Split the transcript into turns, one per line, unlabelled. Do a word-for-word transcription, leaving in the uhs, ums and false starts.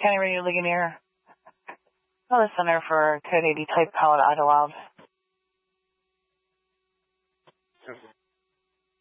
County Radio Ligonier. Call the Center for Code eighty Type Palette Idlewild.